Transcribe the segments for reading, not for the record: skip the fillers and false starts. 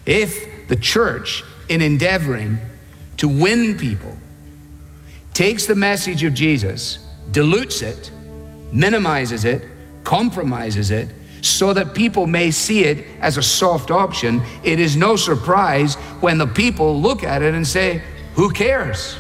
If the church, in endeavoring to win people, takes the message of Jesus, dilutes it, minimizes it, compromises it, so that people may see it as a soft option, it is no surprise when the people look at it and say, who cares?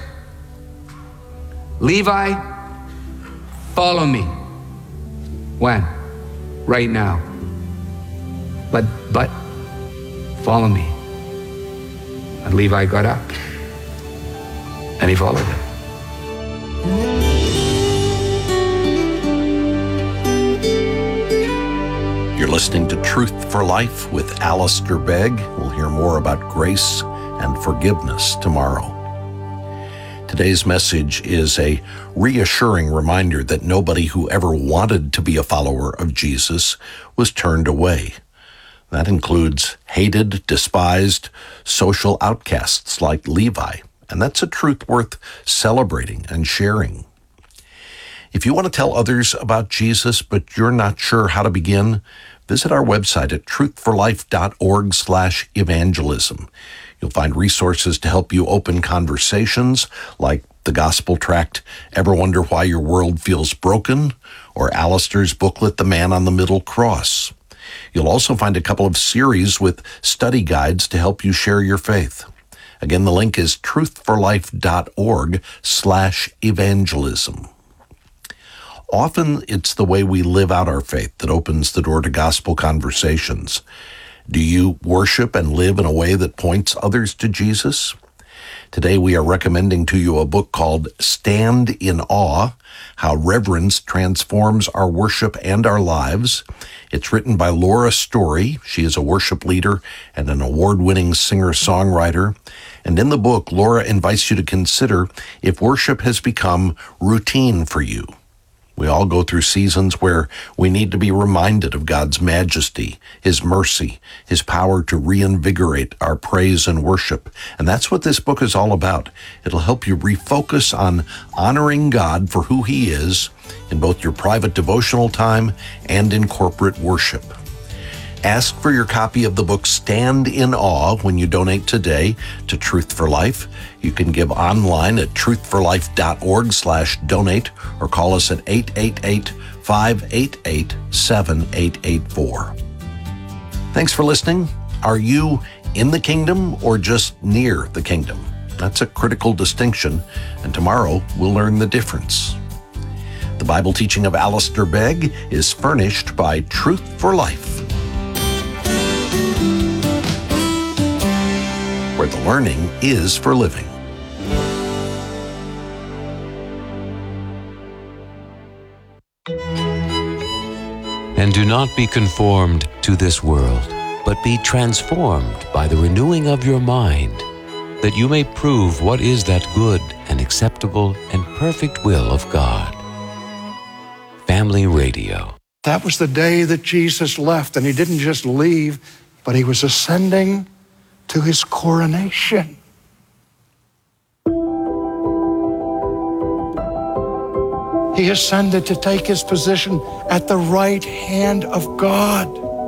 Levi, follow me. When? Right now. But follow me. And Levi got up and he followed him. You're listening to Truth for Life with Alistair Begg. We'll hear more about grace and forgiveness tomorrow. Today's message is a reassuring reminder that nobody who ever wanted to be a follower of Jesus was turned away. That includes hated, despised, social outcasts like Levi, and that's a truth worth celebrating and sharing. If you want to tell others about Jesus, but you're not sure how to begin, visit our website at truthforlife.org/evangelism. You'll find resources to help you open conversations like the gospel tract, Ever Wonder Why Your World Feels Broken? Or Alistair's booklet, The Man on the Middle Cross. You'll also find a couple of series with study guides to help you share your faith. Again, the link is truthforlife.org/evangelism. Often it's the way we live out our faith that opens the door to gospel conversations. Do you worship and live in a way that points others to Jesus? Today we are recommending to you a book called Stand in Awe, How Reverence Transforms Our Worship and Our Lives. It's written by Laura Story. She is a worship leader and an award-winning singer-songwriter. And in the book, Laura invites you to consider if worship has become routine for you. We all go through seasons where we need to be reminded of God's majesty, His mercy, His power to reinvigorate our praise and worship. And that's what this book is all about. It'll help you refocus on honoring God for who He is in both your private devotional time and in corporate worship. Ask for your copy of the book Stand in Awe when you donate today to Truth for Life. You can give online at truthforlife.org/donate or call us at 888-588-7884. Thanks for listening. Are you in the kingdom or just near the kingdom? That's a critical distinction, and tomorrow we'll learn the difference. The Bible teaching of Alistair Begg is furnished by Truth for Life, where the learning is for living. And do not be conformed to this world, but be transformed by the renewing of your mind, that you may prove what is that good and acceptable and perfect will of God. Family Radio. That was the day that Jesus left, and He didn't just leave, but He was ascending to His coronation. He ascended to take His position at the right hand of God.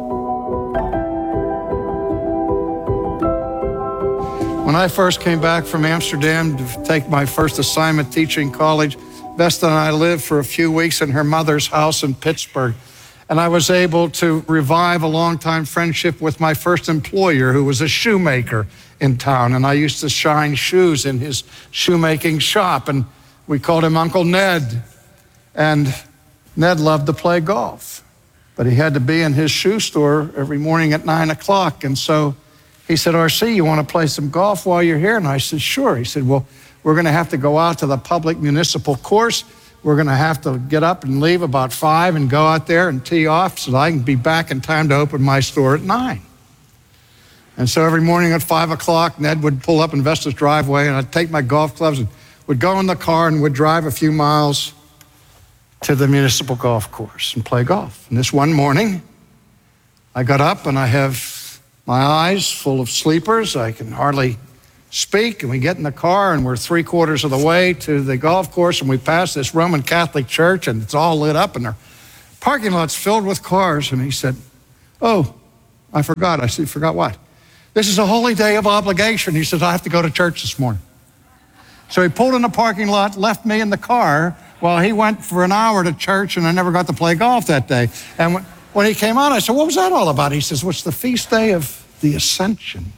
When I first came back from Amsterdam to take my first assignment teaching college, Vesta and I lived for a few weeks in her mother's house in Pittsburgh. And I was able to revive a longtime friendship with my first employer, who was a shoemaker in town. And I used to shine shoes in his shoemaking shop, and we called him Uncle Ned. And Ned loved to play golf, but he had to be in his shoe store every morning at 9 o'clock. And so he said, RC, you want to play some golf while you're here? And I said, sure. He said, well, we're going to have to go out to the public municipal course. We're going to have to get up and leave about 5 and go out there and tee off so that I can be back in time to open my store at 9. And so every morning at 5 o'clock, Ned would pull up in Vesta's driveway, and I'd take my golf clubs and would go in the car and would drive a few miles to the municipal golf course and play golf. And this one morning, I got up and I have my eyes full of sleepers. I can hardly speak, and we get in the car and we're 3/4 of the way to the golf course, and we pass this Roman Catholic church, and it's all lit up and their parking lot's filled with cars. And he said, oh, I forgot. I said, forgot what? This is a holy day of obligation. He says, I have to go to church this morning. So he pulled in the parking lot, left me in the car while he went for an hour to church, and I never got to play golf that day. And when he came out, I said, what was that all about? He says, well, it's the feast day of the Ascension.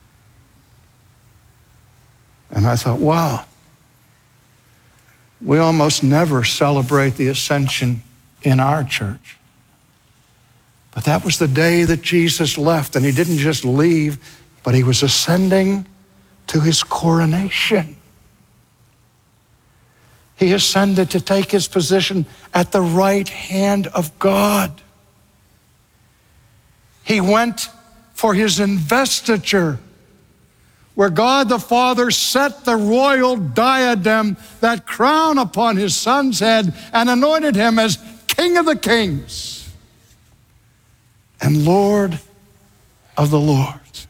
And I thought, wow, we almost never celebrate the Ascension in our church. But that was the day that Jesus left, and he didn't just leave, but he was ascending to his coronation. He ascended to take his position at the right hand of God. He went for his investiture, where God the Father set the royal diadem, that crown, upon his son's head and anointed him as King of the Kings and Lord of the Lords.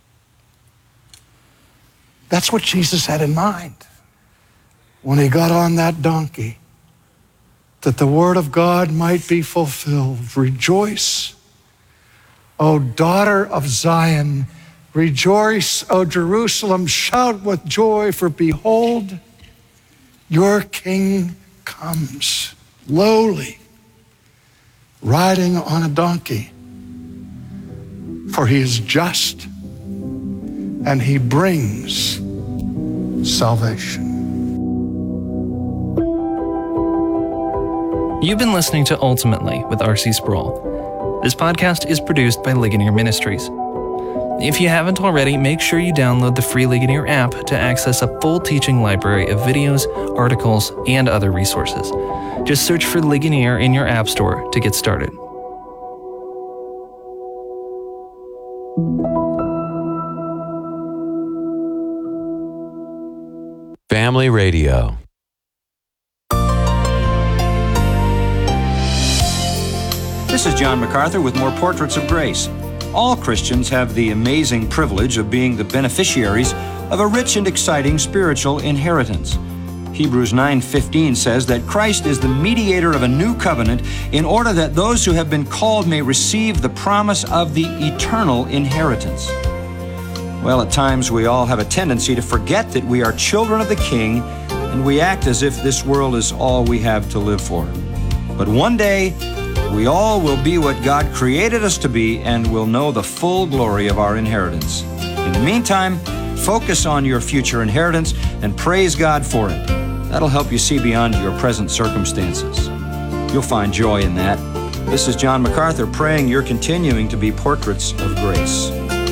That's what Jesus had in mind when he got on that donkey, that the word of God might be fulfilled. Rejoice, O daughter of Zion. Rejoice, O Jerusalem. Shout with joy, for behold, your King comes, lowly, riding on a donkey. For he is just, and he brings salvation. You've been listening to Ultimately with R.C. Sproul. This podcast is produced by Ligonier Ministries. If you haven't already, make sure you download the free Ligonier app to access a full teaching library of videos, articles, and other resources. Just search for Ligonier in your app store to get started. Family Radio. This is John MacArthur with more Portraits of Grace. All Christians have the amazing privilege of being the beneficiaries of a rich and exciting spiritual inheritance. Hebrews 9:15 says that Christ is the mediator of a new covenant in order that those who have been called may receive the promise of the eternal inheritance. Well, at times we all have a tendency to forget that we are children of the King, and we act as if this world is all we have to live for. But one day, we all will be what God created us to be and will know the full glory of our inheritance. In the meantime, focus on your future inheritance and praise God for it. That'll help you see beyond your present circumstances. You'll find joy in that. This is John MacArthur praying you're continuing to be portraits of grace.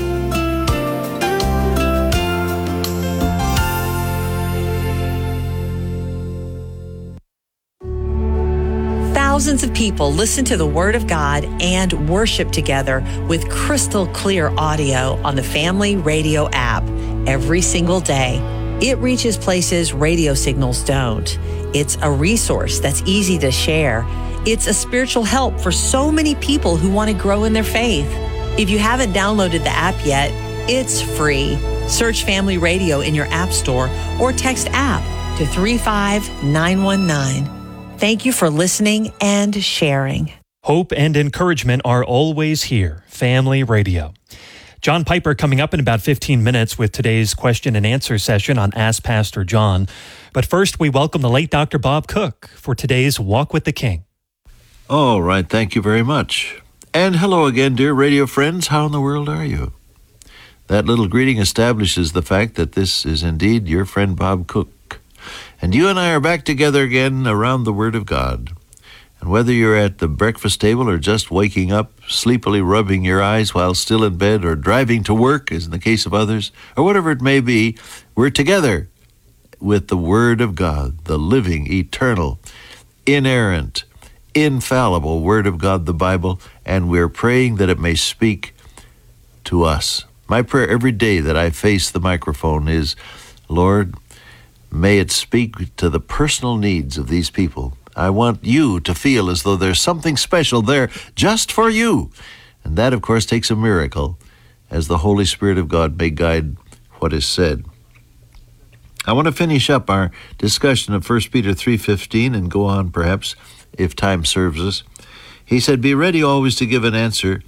Thousands of people listen to the Word of God and worship together with crystal clear audio on the Family Radio app every single day. It reaches places radio signals don't. It's a resource that's easy to share. It's a spiritual help for so many people who want to grow in their faith. If you haven't downloaded the app yet, it's free. Search Family Radio in your app store or text app to 35919. Thank you for listening and sharing. Hope and encouragement are always here. Family Radio. John Piper coming up in about 15 minutes with today's question and answer session on Ask Pastor John. But first, we welcome the late Dr. Bob Cook for today's Walk with the King. All right, thank you very much. And hello again, dear radio friends. How in the world are you? That little greeting establishes the fact that this is indeed your friend Bob Cook. And you and I are back together again around the Word of God. And whether you're at the breakfast table or just waking up, sleepily rubbing your eyes while still in bed, or driving to work, as in the case of others, or whatever it may be, we're together with the Word of God, the living, eternal, inerrant, infallible Word of God, the Bible, and we're praying that it may speak to us. My prayer every day that I face the microphone is, Lord, may it speak to the personal needs of these people. I want you to feel as though there's something special there just for you. And that, of course, takes a miracle, as the Holy Spirit of God may guide what is said. I want to finish up our discussion of 1 Peter 3:15 and go on, perhaps, if time serves us. He said, "Be ready always to give an answer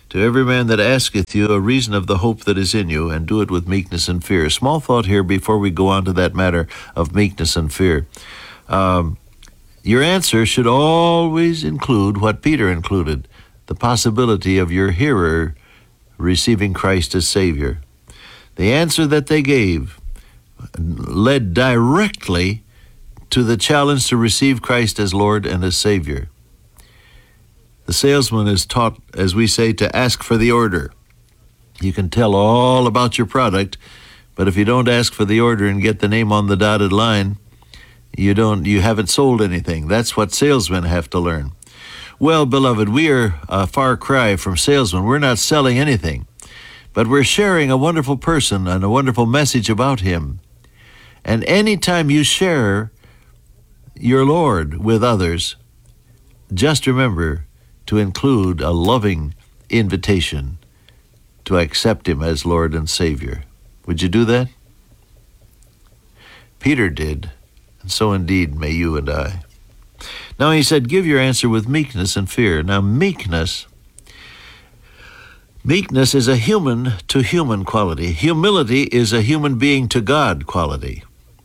To every man that asketh you a reason of the hope that is in you, and do it with meekness and fear. Small thought here before we go on to that matter of meekness and fear. Your answer should always include what Peter included, the possibility of your hearer receiving Christ as Savior. The answer that they gave led directly to the challenge to receive Christ as Lord and as Savior. The salesman is taught, as we say, to ask for the order. You can tell all about your product, but if you don't ask for the order and get the name on the dotted line, you haven't sold anything. That's what salesmen have to learn. Well, beloved, we are a far cry from salesmen. We're not selling anything, but we're sharing a wonderful person and a wonderful message about him. And anytime you share your Lord with others, just remember to include a loving invitation to accept him as Lord and Savior. Would you do that? Peter did, and so indeed may you and I. Now he said, give your answer with meekness and fear. Now meekness is a human-to-human quality. Humility is a human being to God quality.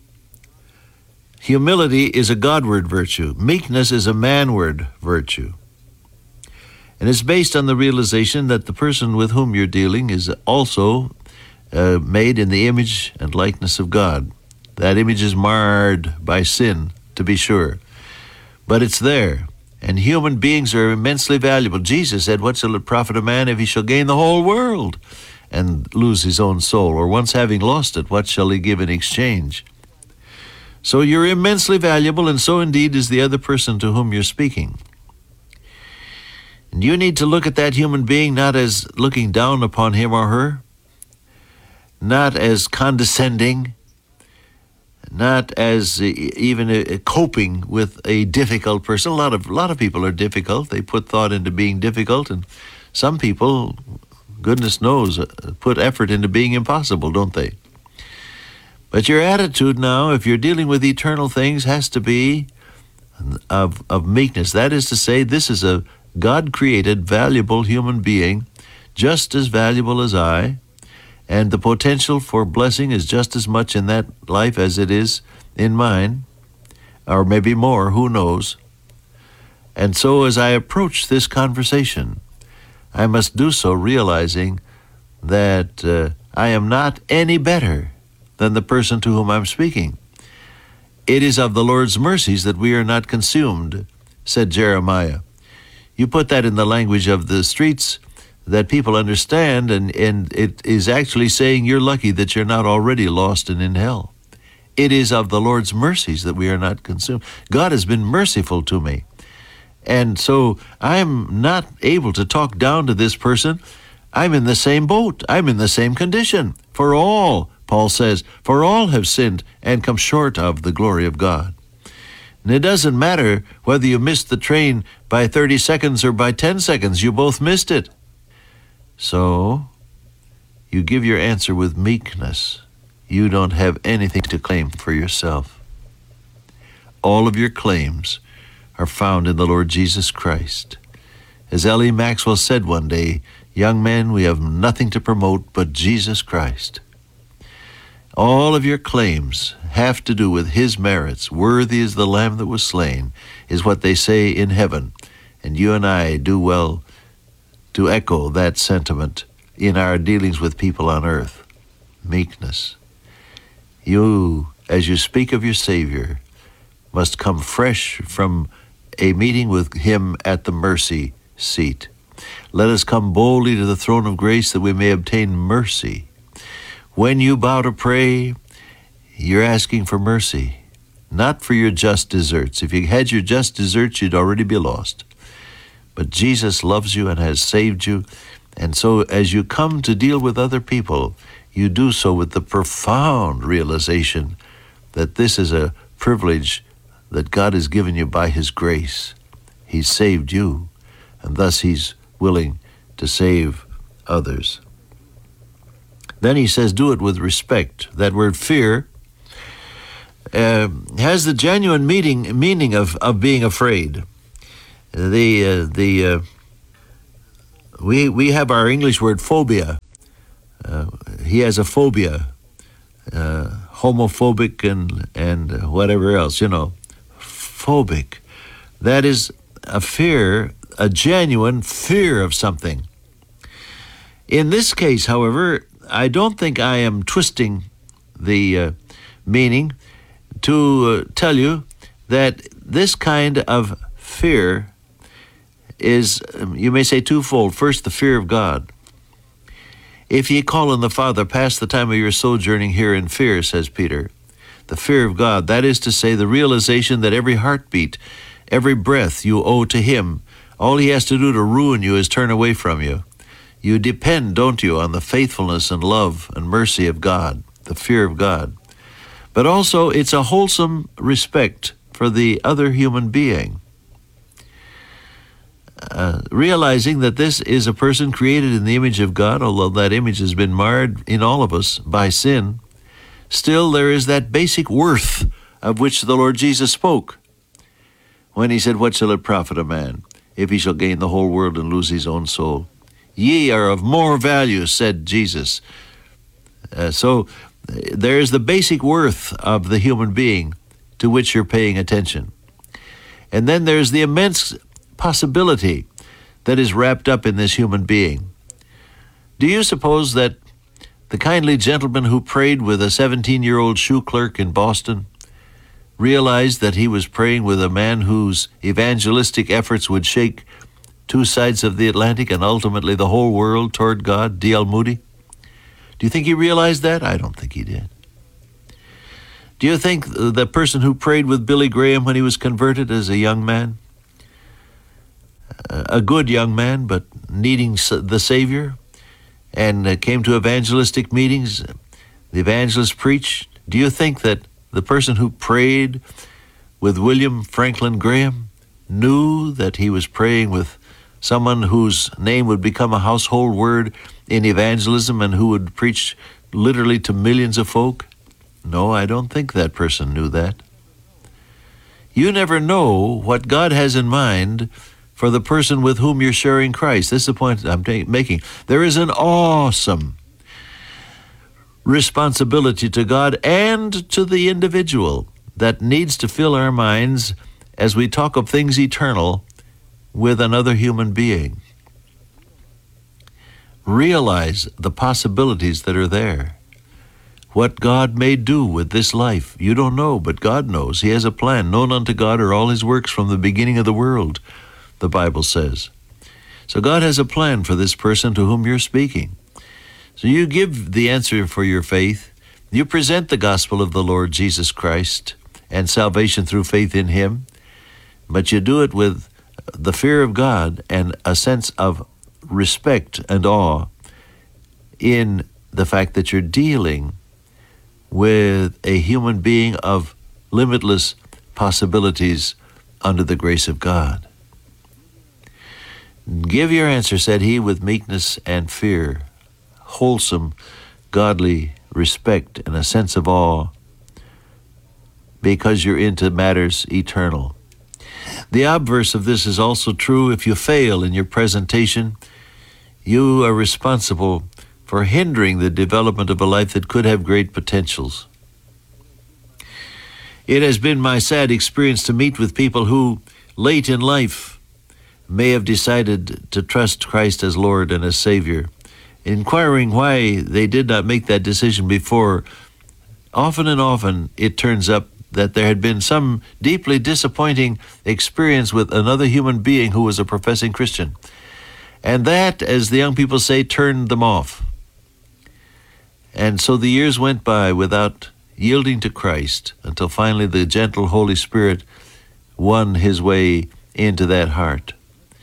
Humility is a Godward virtue. Meekness is a manward virtue. And it's based on the realization that the person with whom you're dealing is also made in the image and likeness of God. That image is marred by sin, to be sure, but it's there. And human beings are immensely valuable. Jesus said, what shall it profit a man if he shall gain the whole world and lose his own soul? Or once having lost it, what shall he give in exchange? So you're immensely valuable, and so indeed is the other person to whom you're speaking. And you need to look at that human being not as looking down upon him or her, not as condescending, not as even coping with a difficult person. A lot of people are difficult. They put thought into being difficult, and some people, goodness knows, put effort into being impossible, don't they? But your attitude now, if you're dealing with eternal things, has to be of meekness. That is to say, this is a God-created, valuable human being, just as valuable as I, and the potential for blessing is just as much in that life as it is in mine, or maybe more, who knows. And so as I approach this conversation, I must do so realizing that I am not any better than the person to whom I'm speaking. It is of the Lord's mercies that we are not consumed, said Jeremiah. You put that in the language of the streets that people understand, and it is actually saying you're lucky that you're not already lost and in hell. It is of the Lord's mercies that we are not consumed. God has been merciful to me. And so I'm not able to talk down to this person. I'm in the same boat. I'm in the same condition. For all, Paul says, for all have sinned and come short of the glory of God. And it doesn't matter whether you missed the train by 30 seconds or by 10 seconds. You both missed it. So you give your answer with meekness. You don't have anything to claim for yourself. All of your claims are found in the Lord Jesus Christ. As L.E. Maxwell said one day, young men, we have nothing to promote but Jesus Christ. All of your claims have to do with his merits. Worthy is the Lamb that was slain, is what they say in heaven. And you and I do well to echo that sentiment in our dealings with people on earth. Meekness. You, as you speak of your Savior, must come fresh from a meeting with him at the mercy seat. Let us come boldly to the throne of grace that we may obtain mercy. When you bow to pray, you're asking for mercy, not for your just deserts. If you had your just deserts, you'd already be lost. But Jesus loves you and has saved you. And so as you come to deal with other people, you do so with the profound realization that this is a privilege that God has given you by his grace. He's saved you, and thus he's willing to save others. Then he says, do it with respect. That word fear has the genuine meaning of being afraid. We have our English word phobia. He has a phobia, homophobic and whatever else, phobic. That is a fear, a genuine fear of something. In this case, however, I don't think I am twisting the meaning to tell you that this kind of fear is, you may say, twofold. First, the fear of God. If ye call on the Father, pass the time of your sojourning here in fear, says Peter. The fear of God, that is to say, the realization that every heartbeat, every breath you owe to Him. All He has to do to ruin you is turn away from you. You depend, don't you, on the faithfulness and love and mercy of God, the fear of God. But also, it's a wholesome respect for the other human being. Realizing that this is a person created in the image of God, although that image has been marred in all of us by sin, still there is that basic worth of which the Lord Jesus spoke when He said, "What shall it profit a man if he shall gain the whole world and lose his own soul? Ye are of more value," said Jesus. So there's the basic worth of the human being to which you're paying attention. And then there's the immense possibility that is wrapped up in this human being. Do you suppose that the kindly gentleman who prayed with a 17-year-old shoe clerk in Boston realized that he was praying with a man whose evangelistic efforts would shake two sides of the Atlantic and ultimately the whole world toward God, D.L. Moody? Do you think he realized that? I don't think he did. Do you think the person who prayed with Billy Graham when he was converted as a young man, a good young man, but needing the Savior, and came to evangelistic meetings, the evangelist preached, do you think that the person who prayed with William Franklin Graham knew that he was praying with someone whose name would become a household word in evangelism and who would preach literally to millions of folk? No, I don't think that person knew that. You never know what God has in mind for the person with whom you're sharing Christ. This is the point I'm making. There is an awesome responsibility to God and to the individual that needs to fill our minds as we talk of things eternal with another human being. Realize the possibilities that are there. What God may do with this life, you don't know, but God knows. He has a plan. Known unto God are all His works from the beginning of the world, the Bible says. So God has a plan for this person to whom you're speaking. So you give the answer for your faith. You present the gospel of the Lord Jesus Christ and salvation through faith in Him, but you do it with the fear of God and a sense of respect and awe in the fact that you're dealing with a human being of limitless possibilities under the grace of God. Give your answer, said he, with meekness and fear, wholesome, godly respect and a sense of awe, because you're into matters eternal. The obverse of this is also true. If you fail in your presentation, you are responsible for hindering the development of a life that could have great potentials. It has been my sad experience to meet with people who, late in life, may have decided to trust Christ as Lord and as Savior. Inquiring why they did not make that decision before, often and often it turns up that there had been some deeply disappointing experience with another human being who was a professing Christian. And that, as the young people say, turned them off. And so the years went by without yielding to Christ until finally the gentle Holy Spirit won His way into that heart.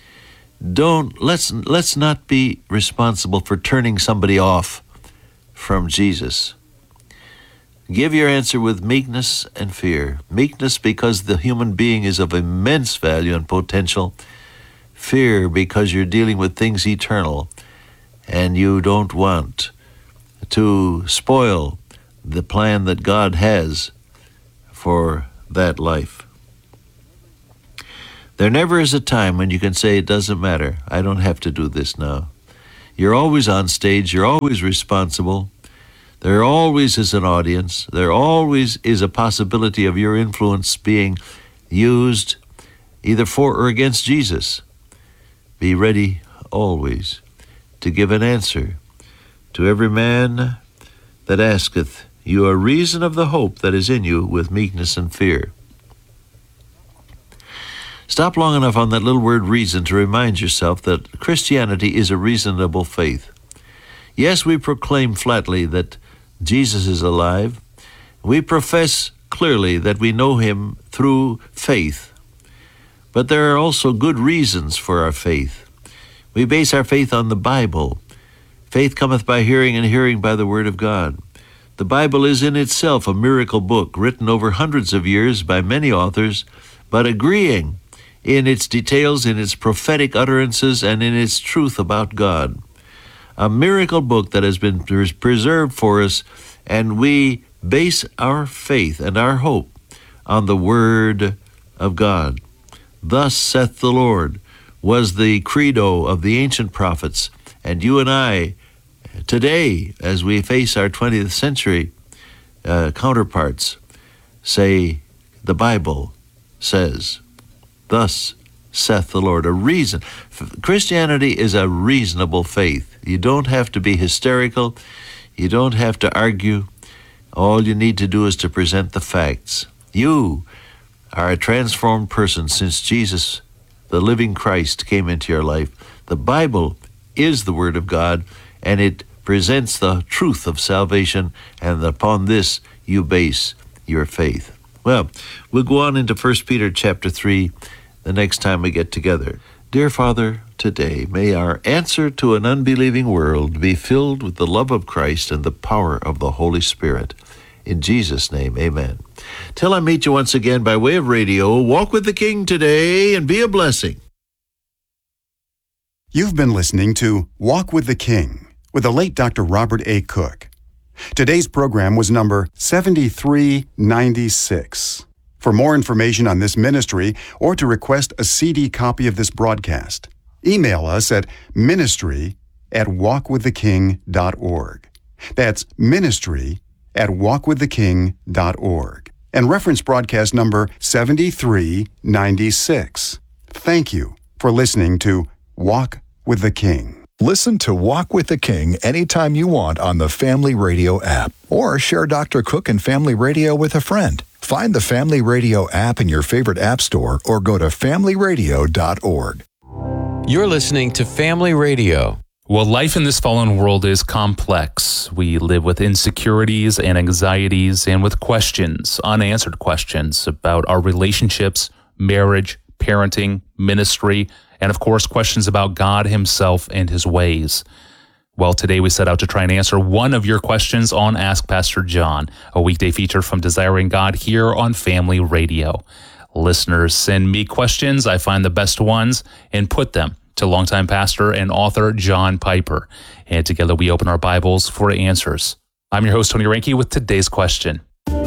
Let's not be responsible for turning somebody off from Jesus. Give your answer with meekness and fear. Meekness because the human being is of immense value and potential. Fear because you're dealing with things eternal and you don't want to spoil the plan that God has for that life. There never is a time when you can say, it doesn't matter, I don't have to do this now. You're always on stage, you're always responsible. There always is an audience. There always is a possibility of your influence being used either for or against Jesus. Be ready always to give an answer to every man that asketh you a reason of the hope that is in you with meekness and fear. Stop long enough on that little word reason to remind yourself that Christianity is a reasonable faith. Yes, we proclaim flatly that Jesus is alive. We profess clearly that we know him through faith. But there are also good reasons for our faith. We base our faith on the Bible. Faith cometh by hearing, and hearing by the word of God. The Bible is in itself a miracle book written over hundreds of years by many authors, but agreeing in its details, in its prophetic utterances, and in its truth about God. A miracle book that has been preserved for us, and we base our faith and our hope on the Word of God. Thus saith the Lord was the credo of the ancient prophets, and you and I, today, as we face our 20th century counterparts, say, the Bible says, thus saith the Lord. A reason. Christianity is a reasonable faith. You don't have to be hysterical. You don't have to argue. All you need to do is to present the facts. You are a transformed person since Jesus, the living Christ, came into your life. The Bible is the Word of God, and it presents the truth of salvation, and upon this you base your faith. Well, we'll go on into 1 Peter chapter 3 the next time we get together. Dear Father, today may our answer to an unbelieving world be filled with the love of Christ and the power of the Holy Spirit. In Jesus' name, amen. Till I meet you once again by way of radio, walk with the King today and be a blessing. You've been listening to Walk with the King with the late Dr. Robert A. Cook. Today's program was number 7396. For more information on this ministry or to request a CD copy of this broadcast, email us at ministry@walkwiththeking.org. That's ministry@walkwiththeking.org. And reference broadcast number 7396. Thank you for listening to Walk with the King. Listen to Walk with the King anytime you want on the Family Radio app, or share Dr. Cook and Family Radio with a friend. Find the Family Radio app in your favorite app store or go to familyradio.org. You're listening to Family Radio. Well, life in this fallen world is complex. We live with insecurities and anxieties and with questions, unanswered questions about our relationships, marriage, parenting, ministry, and of course, questions about God himself and his ways. Well, today we set out to try and answer one of your questions on Ask Pastor John, a weekday feature from Desiring God here on Family Radio. Listeners send me questions. I find the best ones and put them to longtime pastor and author John Piper. And together we open our Bibles for answers. I'm your host, Tony Reinke, with today's question.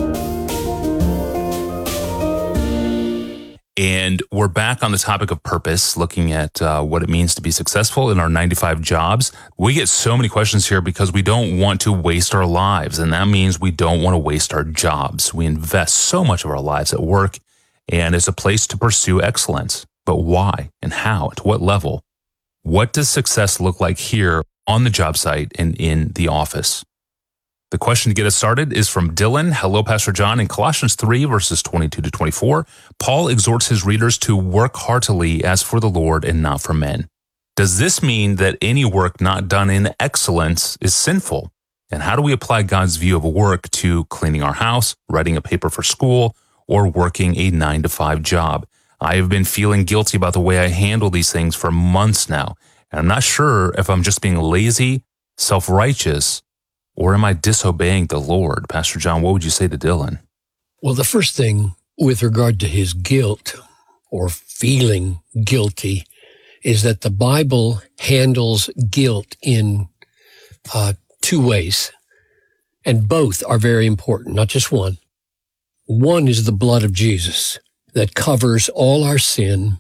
And we're back on the topic of purpose, looking at what it means to be successful in our 9-to-5 jobs. We get so many questions here because we don't want to waste our lives, and that means we don't want to waste our jobs. We invest so much of our lives at work, and it's a place to pursue excellence. But why and how? To what level? What does success look like here on the job site and in the office? The question to get us started is from Dylan. Hello, Pastor John. In Colossians 3, verses 22 to 24, Paul exhorts his readers to work heartily as for the Lord and not for men. Does this mean that any work not done in excellence is sinful? And how do we apply God's view of work to cleaning our house, writing a paper for school, or working a 9-to-5 job? I have been feeling guilty about the way I handle these things for months now, and I'm not sure if I'm just being lazy, self-righteous, or am I disobeying the Lord? Pastor John, what would you say to Dylan? Well, the first thing with regard to his guilt or feeling guilty is that the Bible handles guilt in two ways, and both are very important, not just one. One is the blood of Jesus that covers all our sin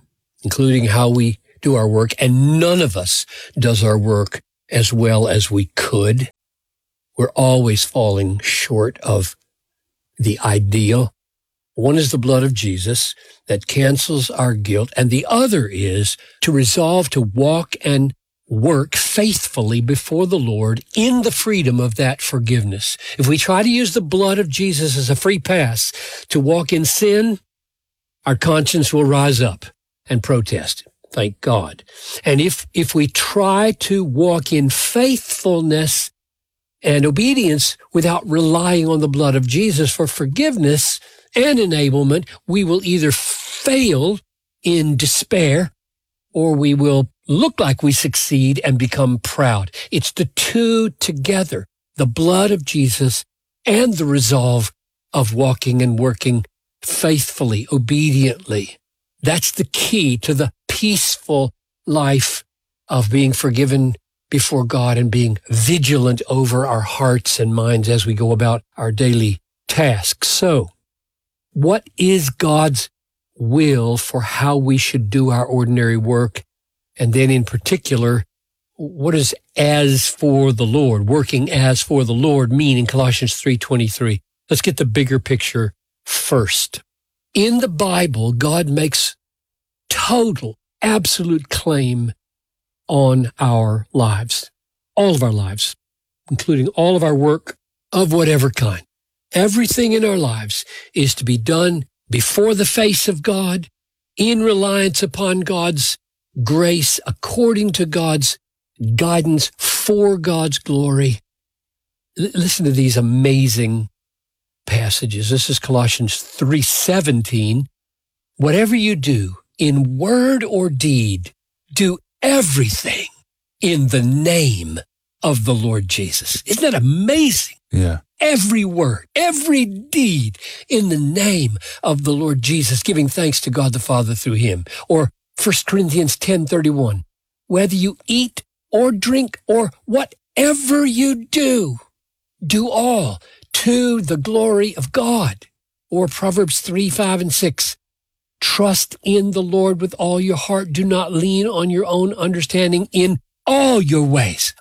including how we do our work, and none of us does our work as well as we could. We're always falling short of the ideal. One is the blood of Jesus that cancels our guilt, and the other is to resolve to walk and work faithfully before the Lord in the freedom of that forgiveness. If we try to use the blood of Jesus as a free pass to walk in sin, our conscience will rise up and protest. Thank God. And if we try to walk in faithfulness and obedience without relying on the blood of Jesus for forgiveness and enablement, we will either fail in despair or we will look like we succeed and become proud. It's the two together, the blood of Jesus and the resolve of walking and working faithfully, obediently. That's the key to the peaceful life of being forgiven before God and being vigilant over our hearts and minds as we go about our daily tasks. So, what is God's will for how we should do our ordinary work? And then in particular, what does as for the Lord, working as for the Lord mean in Colossians 3:23? Let's get the bigger picture first. In the Bible, God makes total, absolute claim on our lives, all of our lives, including all of our work of whatever kind. Everything in our lives is to be done before the face of God, in reliance upon God's grace, according to God's guidance, for God's glory. Listen to these amazing passages. This is Colossians 3:17. Whatever you do, in word or deed, do everything in the name of the Lord Jesus. Isn't that amazing? Yeah. Every word, every deed in the name of the Lord Jesus, giving thanks to God the Father through him. Or 1 Corinthians 10:31, whether you eat or drink or whatever you do, do all to the glory of God. Or Proverbs 3:5 and 6, trust in the Lord with all your heart. Do not lean on your own understanding. In all your ways,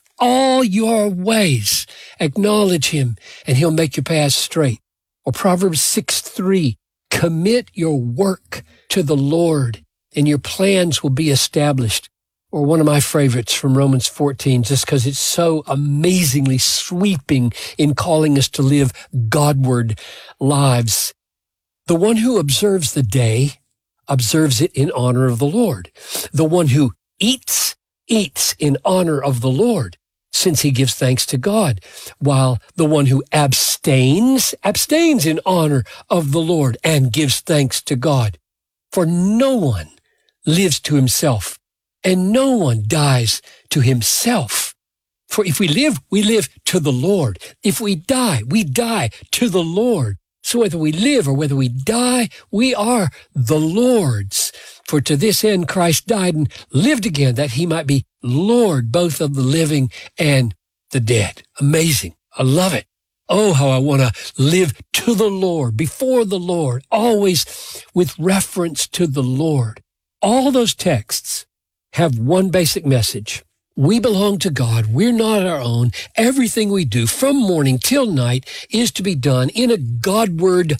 acknowledge him and he'll make your paths straight. Or Proverbs 6:3, commit your work to the Lord and your plans will be established. Or one of my favorites from Romans 14, just because it's so amazingly sweeping in calling us to live Godward lives. The one who observes the day observes it in honor of the Lord. The one who eats in honor of the Lord, since he gives thanks to God, while the one who abstains in honor of the Lord and gives thanks to God. For no one lives to himself, and no one dies to himself. For if we live to the Lord. If we die to the Lord. So whether we live or whether we die, we are the Lord's. For to this end Christ died and lived again, that he might be Lord both of the living and the dead. Amazing. I love it. Oh, how I want to live to the Lord, before the Lord, always with reference to the Lord. All those texts have one basic message. We belong to God. We're not our own. Everything we do from morning till night is to be done in a Godward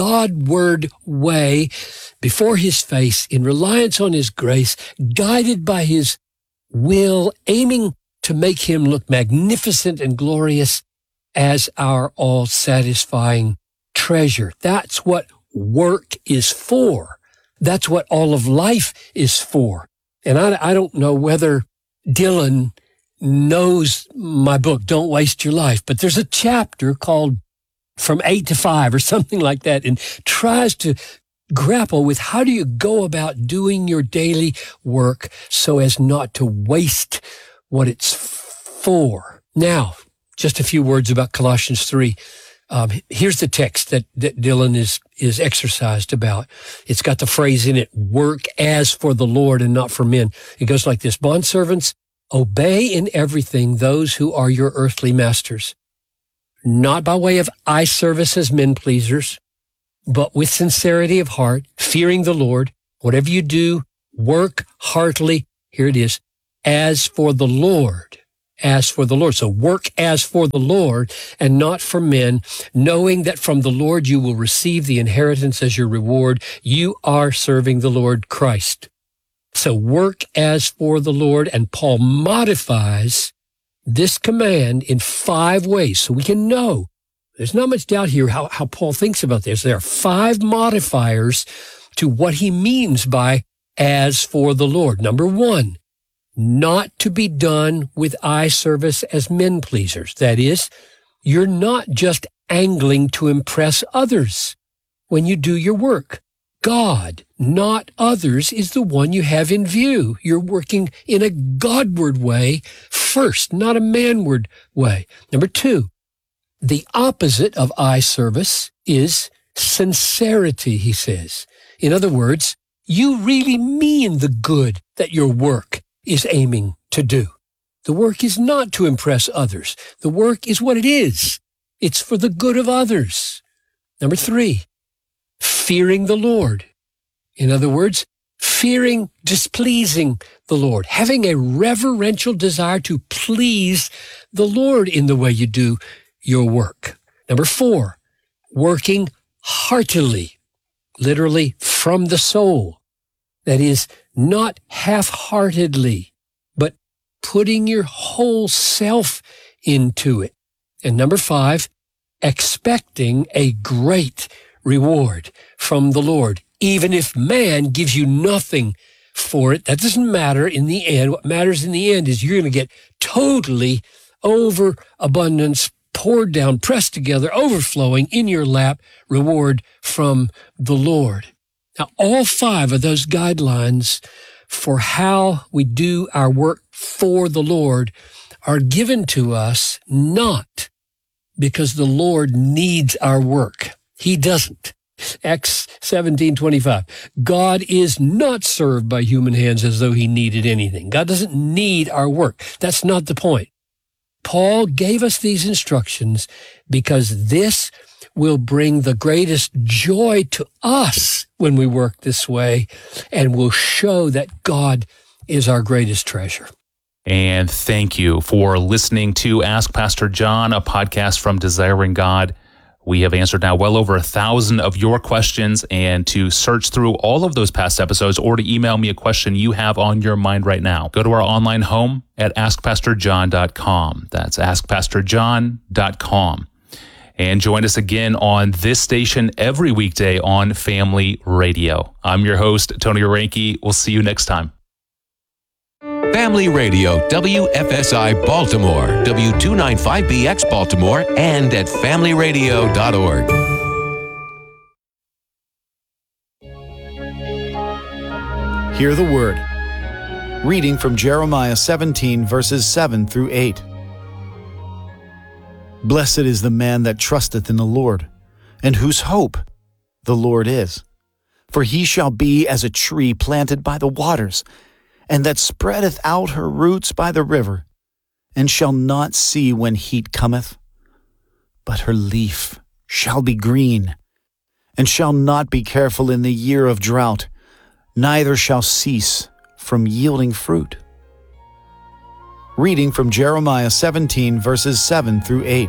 way before his face, in reliance on his grace, guided by his will, aiming to make him look magnificent and glorious as our all-satisfying treasure. That's what work is for. That's what all of life is for. And I don't know whether Dylan knows my book, Don't Waste Your Life, but there's a chapter called From 8 to 5 or something like that, and tries to grapple with how do you go about doing your daily work so as not to waste what it's for. Now, just a few words about Colossians 3. Here's the text that Dylan is exercised about. It's got the phrase in it, work as for the Lord and not for men. It goes like this: bondservants, obey in everything those who are your earthly masters, not by way of eye service as men pleasers, but with sincerity of heart, fearing the Lord. Whatever you do, Work heartily, here it is, as for the Lord. As for the Lord. So work as for the Lord and not for men, knowing that from the Lord you will receive the inheritance as your reward. You are serving the Lord Christ. So work as for the Lord, and Paul modifies this command in 5 ways so we can know. There's not much doubt here how Paul thinks about this. There are 5 modifiers to what he means by as for the Lord. Number 1, not to be done with eye service as men pleasers. That is, you're not just angling to impress others when you do your work. God, not others, is the one you have in view. You're working in a Godward way first, not a manward way. Number 2, the opposite of eye service is sincerity, he says. In other words, you really mean the good that your work is aiming to do. The work is not to impress others. The work is what it is. It's for the good of others. Number 3, fearing the Lord. In other words, fearing displeasing the Lord, having a reverential desire to please the Lord in the way you do your work. Number 4, working heartily, literally from the soul. That is, not half-heartedly, but putting your whole self into it. And number 5, expecting a great reward from the Lord. Even if man gives you nothing for it, that doesn't matter in the end. What matters in the end is you're going to get totally overabundance, poured down, pressed together, overflowing in your lap, reward from the Lord. Now, all 5 of those guidelines for how we do our work for the Lord are given to us not because the Lord needs our work. He doesn't. Acts 17:25. God is not served by human hands as though he needed anything. God doesn't need our work. That's not the point. Paul gave us these instructions because this will bring the greatest joy to us when we work this way, and will show that God is our greatest treasure. And thank you for listening to Ask Pastor John, a podcast from Desiring God. We have answered now well over 1,000 of your questions, and to search through all of those past episodes or to email me a question you have on your mind right now, go to our online home at askpastorjohn.com. That's askpastorjohn.com. And join us again on this station every weekday on Family Radio. I'm your host, Tony Orenke. We'll see you next time. Family Radio, WFSI Baltimore, W295BX Baltimore, and at familyradio.org. Hear the word. Reading from Jeremiah 17, verses 7 through 8. Blessed is the man that trusteth in the Lord, and whose hope the Lord is. For he shall be as a tree planted by the waters, and that spreadeth out her roots by the river, and shall not see when heat cometh. But her leaf shall be green, and shall not be careful in the year of drought, neither shall cease from yielding fruit. Reading from Jeremiah 17, verses 7 through 8.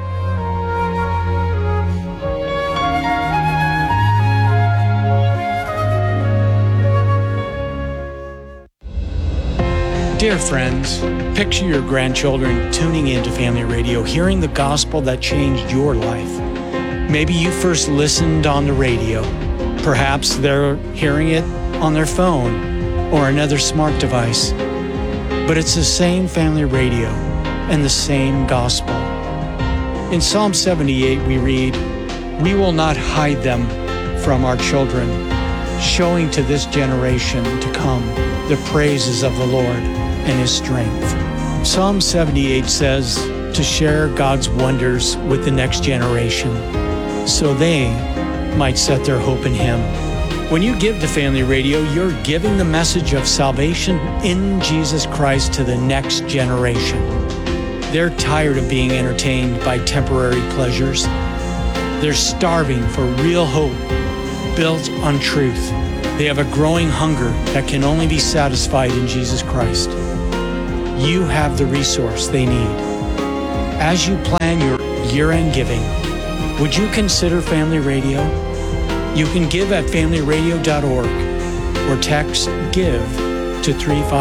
Dear friends, picture your grandchildren tuning into Family Radio, hearing the gospel that changed your life. Maybe you first listened on the radio. Perhaps they're hearing it on their phone or another smart device. But it's the same Family Radio and the same gospel. In Psalm 78 we read, "We will not hide them from our children, showing to this generation to come the praises of the Lord and His strength." Psalm 78 says to share God's wonders with the next generation so they might set their hope in Him. When you give to Family Radio, you're giving the message of salvation in Jesus Christ to the next generation. They're tired of being entertained by temporary pleasures. They're starving for real hope built on truth. They have a growing hunger that can only be satisfied in Jesus Christ. You have the resource they need. As you plan your year-end giving, would you consider Family Radio? You can give at familyradio.org or text GIVE to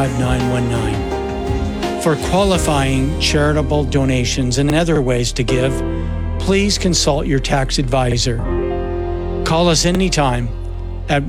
35919. For qualifying charitable donations and other ways to give, please consult your tax advisor. Call us anytime at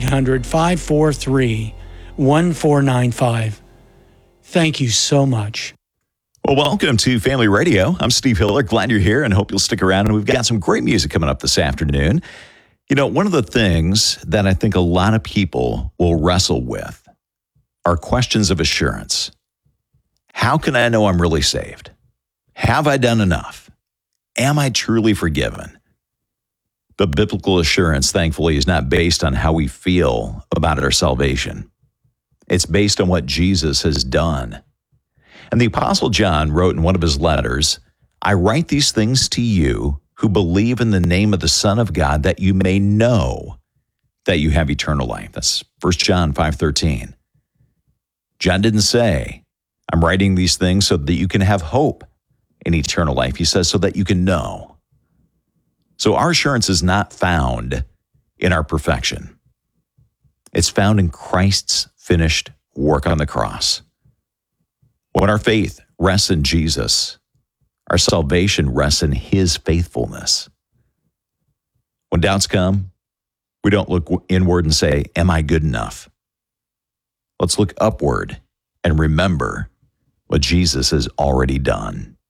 1-800-543-1495. Thank you so much. Well, welcome to Family Radio. I'm Steve Hiller. Glad you're here and hope you'll stick around. And we've got some great music coming up this afternoon. You know, one of the things that I think a lot of people will wrestle with are questions of assurance. How can I know I'm really saved? Have I done enough? Am I truly forgiven? But biblical assurance, thankfully, is not based on how we feel about our salvation. It's based on what Jesus has done. And the Apostle John wrote in one of his letters, I write these things to you who believe in the name of the Son of God, that you may know that you have eternal life. That's 1 John 5:13. John didn't say, I'm writing these things so that you can have hope in eternal life. He says, so that you can know. So our assurance is not found in our perfection. It's found in Christ's finished work on the cross. When our faith rests in Jesus, our salvation rests in his faithfulness. When doubts come, we don't look inward and say, am I good enough? Let's look upward and remember what Jesus has already done.